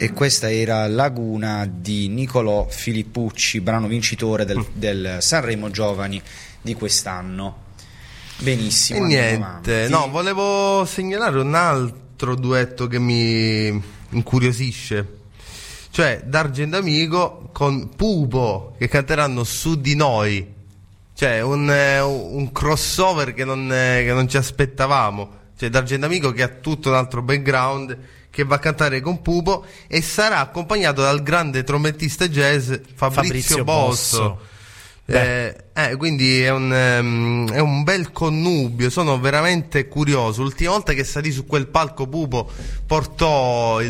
E questa era Laguna di Nicolò Filippucci, brano vincitore del Sanremo Giovani di quest'anno. Benissimo. E niente, no, volevo segnalare un altro duetto che mi incuriosisce, cioè D'Argento Amico con Pupo, che canteranno Su di noi, cioè un crossover che non ci aspettavamo. Cioè D'Argento Amico, che ha tutto un altro background, che va a cantare con Pupo e sarà accompagnato dal grande trombettista jazz Fabrizio Bosso. Quindi è un bel connubio. Sono veramente curioso. L'ultima volta che salì su quel palco Pupo portò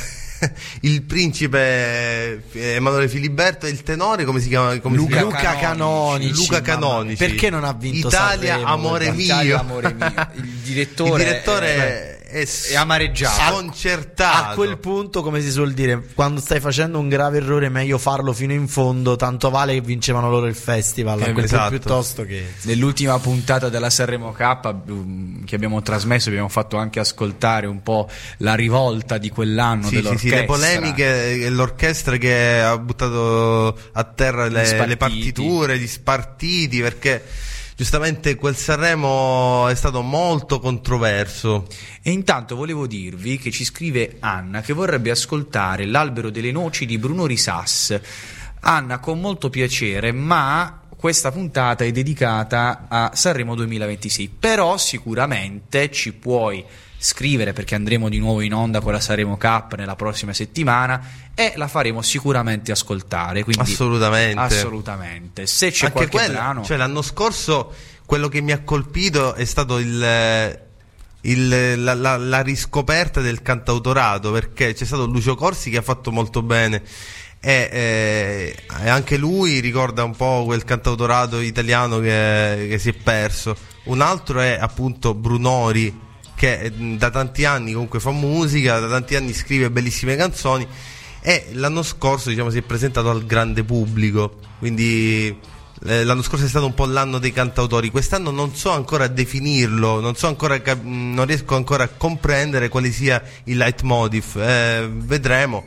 il principe Emanuele Filiberto e il tenore, come si chiama? Luca Canonici. Perché non ha vinto Italia, Sanremo? amore mio. Italia, amore mio. Il direttore è amareggiato, sconcertato. A quel punto, come si suol dire, quando stai facendo un grave errore, meglio farlo fino in fondo. Tanto vale che vincevano loro il festival, a quel punto, piuttosto che. Nell'ultima puntata della Sanremo Cup che abbiamo trasmesso, abbiamo fatto anche ascoltare un po' la rivolta di quell'anno dell'orchestra. Le polemiche e l'orchestra che ha buttato a terra le partiture, gli spartiti, perché giustamente quel Sanremo è stato molto controverso. E intanto volevo dirvi che ci scrive Anna che vorrebbe ascoltare L'albero delle noci di Bruno Risas. Anna, con molto piacere, ma questa puntata è dedicata a Sanremo 2026, però sicuramente ci puoi scrivere, perché andremo di nuovo in onda con la Sanremo Cup nella prossima settimana e la faremo sicuramente ascoltare, quindi assolutamente. Se c'è anche qualche brano, cioè l'anno scorso quello che mi ha colpito è stato la riscoperta del cantautorato, perché c'è stato Lucio Corsi che ha fatto molto bene e anche lui ricorda un po' quel cantautorato italiano che si è perso. Un altro è appunto Brunori, che da tanti anni comunque fa musica, da tanti anni scrive bellissime canzoni e l'anno scorso si è presentato al grande pubblico, quindi l'anno scorso è stato un po' l'anno dei cantautori. Quest'anno non so ancora definirlo, non riesco ancora a comprendere quale sia il leitmotiv, vedremo.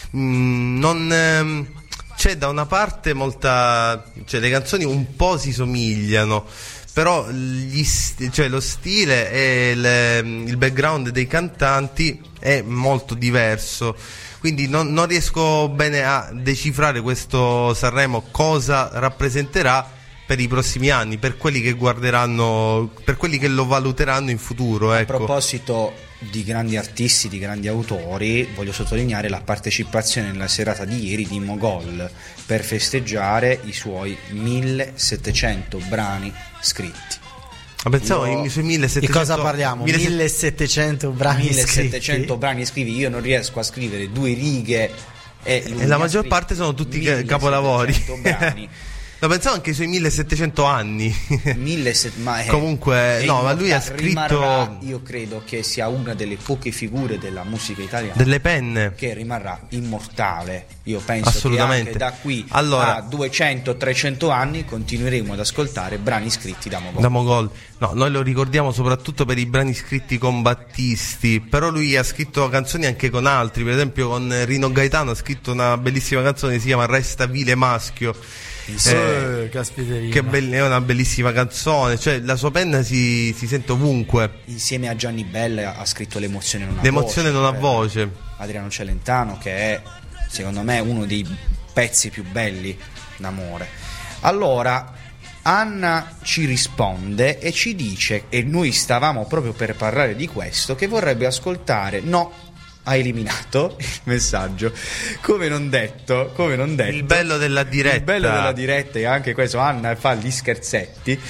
C'è da una parte le canzoni un po' si somigliano, però lo stile e il background dei cantanti è molto diverso, quindi non riesco bene a decifrare questo Sanremo cosa rappresenterà per i prossimi anni, per quelli che guarderanno, per quelli che lo valuteranno in futuro, ecco. A proposito di grandi artisti, di grandi autori, voglio sottolineare la partecipazione nella serata di ieri di Mogol per festeggiare i suoi 1700 brani scritti. Pensavo i suoi 1700. Di cosa parliamo? 1700 brani 1700 brani scritti. Io non riesco a scrivere due righe e la maggior parte sono tutti capolavori. Brani. No, pensavo anche ai suoi 1700 anni. Comunque, no, ma lui ha scritto. Rimarrà, io credo che sia una delle poche figure della musica italiana delle penne che rimarrà immortale. Io penso assolutamente che anche da qui a 200-300 anni continueremo ad ascoltare brani scritti da Mogol. No, noi lo ricordiamo soprattutto per i brani scritti con Battisti, però lui ha scritto canzoni anche con altri, per esempio con Rino Gaetano ha scritto una bellissima canzone che si chiama Resta vile maschio. Che è una bellissima canzone, cioè la sua penna si sente ovunque. Insieme a Gianni Bella ha scritto L'emozione non ha voce. Adriano Celentano, che è secondo me uno dei pezzi più belli d'amore. Allora Anna ci risponde e ci dice, e noi stavamo proprio per parlare di questo, che vorrebbe ascoltare ha eliminato il messaggio, come non detto. Il bello della diretta è anche questo. Anna fa gli scherzetti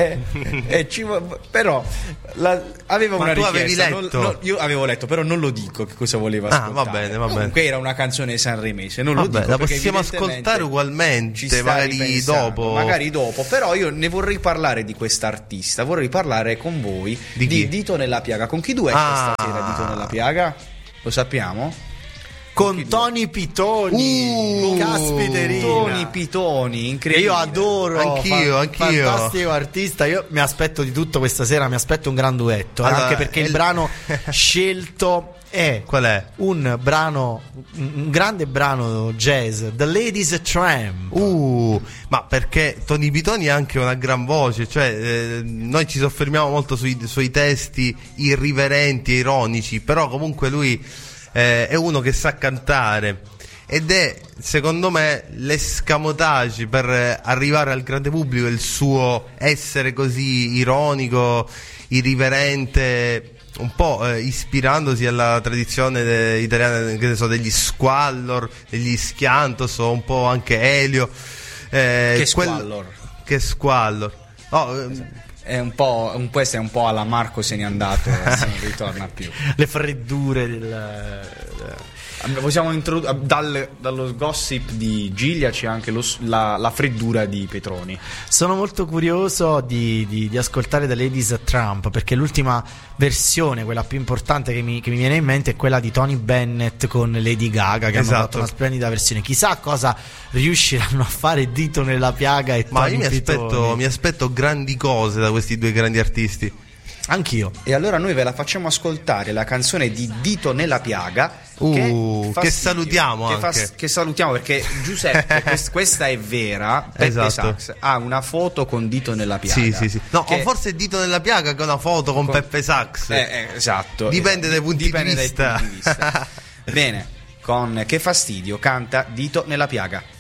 però aveva una richiesta. Avevi letto? Io avevo letto, però non lo dico che cosa voleva ascoltare. Va bene. Comunque era una canzone sanremese, non lo dico, la possiamo ascoltare ugualmente, magari dopo, però io ne vorrei parlare di quest'artista, vorrei parlare con voi di Dito Nella Piaga. Con chi duetta stasera Dito Nella Piaga? Lo sappiamo? con Tony Pitoni. Caspiterina. Tony Pitoni, incredibile. Che io adoro. Anch'io. Fantastico artista. Io mi aspetto di tutto questa sera, mi aspetto un gran duetto, allora, anche perché il brano scelto è qual è? Un grande brano jazz, The Ladies Tramp. Ma perché Tony Pitoni ha anche una gran voce, cioè noi ci soffermiamo molto sui suoi testi irriverenti e ironici, però comunque lui è uno che sa cantare ed è, secondo me, l'escamotage per arrivare al grande pubblico, il suo essere così ironico, irriverente, un po' ispirandosi alla tradizione italiana, che ne so, degli Squallor, degli Schiantos, o un po' anche Elio. Che Squallor? Che Squallor? Questo è un po' alla Marco se n'è andato, se non ritorna più. Le freddure possiamo dallo gossip di Giglia c'è anche la freddura di Petroni. Sono molto curioso di ascoltare The Ladies Tramp, perché l'ultima versione, quella più importante che mi viene in mente, è quella di Tony Bennett con Lady Gaga, che hanno fatto una splendida versione. Chissà cosa riusciranno a fare Dito nella piaga e ma Tony io mi aspetto grandi cose da questi due grandi artisti. Anch'io. E allora noi ve la facciamo ascoltare, la canzone di Dito nella piaga, che salutiamo che salutiamo perché Giuseppe questa è vera. Peppe Sax ha una foto con Dito nella piaga. Sì. No, o forse Dito nella piaga che è una foto con Peppe Sax. Esatto. Dipende dai punti di vista. Bene, con Che fastidio canta Dito nella piaga.